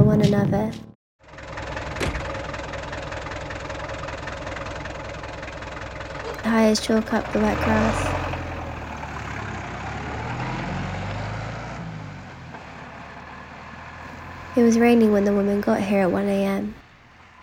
one another. High as chalk up the wet grass. It was raining when the woman got here at 1 a.m.